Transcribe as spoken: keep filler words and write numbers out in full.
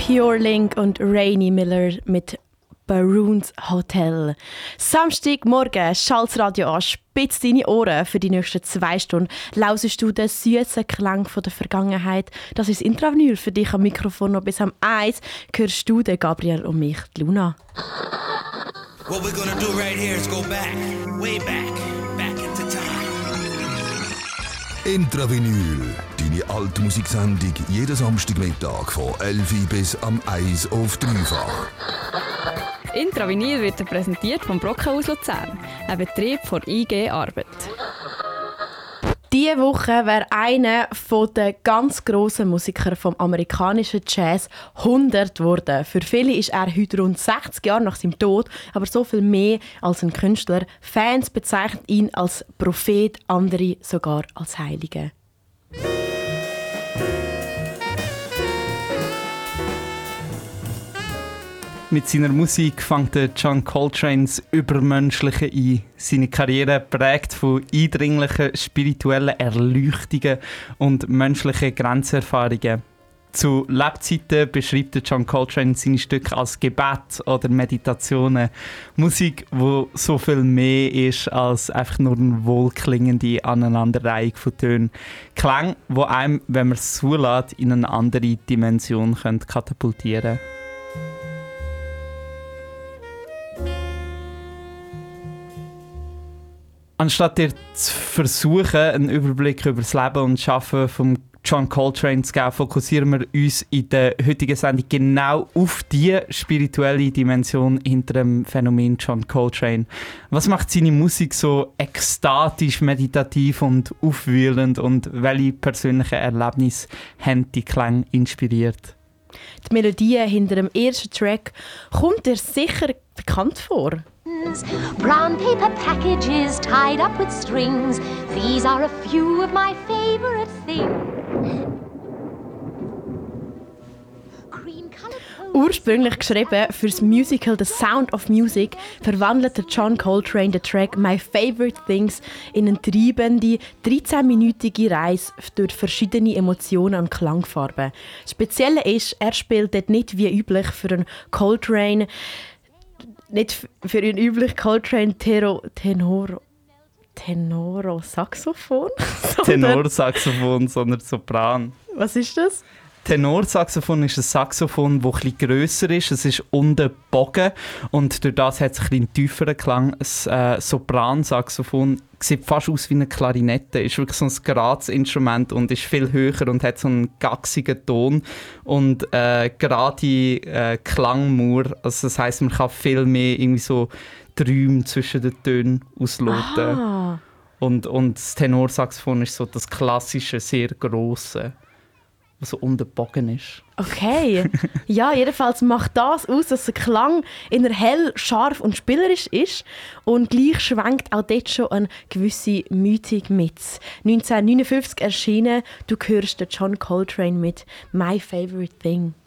Pure Link und Rainy Miller mit Baroons Hotel. Samstagmorgen, schalt's Radio an, spitz deine Ohren. Für die nächsten zwei Stunden lausest du den süßen Klang von der Vergangenheit. Das ist das Intravenür für dich am Mikrofon. Noch bis am eins hörst du den Gabriel und mich, die Luna. What we're gonna do right here is go back, way back, back into time. Intravinyl, deine alte Musiksendung jeden Samstagmittag von elf bis am eins auf dreifach. Intravinyl wird präsentiert vom Brockhaus Luzern, ein Betrieb von I G Arbeit. Diese Woche wäre einer der ganz grossen Musiker vom amerikanischen Jazz hundert geworden. Für viele ist er heute rund sechzig Jahre nach seinem Tod, aber so viel mehr als ein Künstler. Fans bezeichnen ihn als Prophet, andere sogar als Heiligen. Mit seiner Musik fängt John Coltrane das Übermenschliche ein. Seine Karriere prägt von eindringlichen spirituellen Erleuchtungen und menschlichen Grenzerfahrungen. Zu Lebzeiten beschreibt John Coltrane seine Stücke als Gebet oder Meditationen. Musik, die so viel mehr ist als einfach nur eine wohlklingende Aneinanderreihung von Tönen. Klänge, die einem, wenn man es zulässt, in eine andere Dimension katapultieren können. Anstatt dir zu versuchen, einen Überblick über das Leben und das Schaffen von John Coltrane zu geben, fokussieren wir uns in der heutigen Sendung genau auf die spirituelle Dimension hinter dem Phänomen John Coltrane. Was macht seine Musik so ekstatisch, meditativ und aufwühlend und welche persönlichen Erlebnisse haben die Klänge inspiriert? Die Melodie hinter dem ersten Track kommt dir sicher bekannt vor. Brown paper packages tied up with strings. These are a few of my favorite things. Ursprünglich geschrieben für das Musical The Sound of Music verwandelte John Coltrane den Track My Favorite Things in eine treibende, dreizehnminütige Reise durch verschiedene Emotionen und Klangfarben. Das Spezielle ist, er spielt dort nicht wie üblich für einen Coltrane nicht für einen üblichen Coltrane Tero, Tenor, Tenoro Saxophon? Tenorsaxophon, sondern Sopran. Was ist das? Tenorsaxophon ist ein Saxophon, das etwas grösser ist. Es ist unten gebogen und durch das hat es ein einen tieferen Klang. Das äh, Sopransaxophon sieht fast aus wie eine Klarinette. Ist wirklich so ein gerades Instrument und ist viel höher und hat so einen gachsigen Ton und äh, gerade äh, Klangmauer. Also das heisst, man kann viel mehr irgendwie so Träume zwischen den Tönen ausloten. Ah. Und, und das Tenorsaxophon ist so das klassische, sehr grosse, was so unterbogen ist. Okay. Ja, jedenfalls macht das aus, dass der Klang inner hell, scharf und spielerisch ist. Und gleich schwenkt auch dort schon eine gewisse Mythik mit. neunzehnhundertneunundfünfzig erschienen, du hörst den John Coltrane mit «My Favorite Thing».